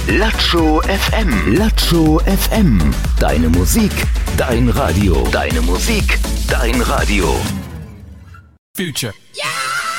Latscho FM. Latscho FM. Deine Musik, dein Radio. Deine Musik, dein Radio. Future. Yeah!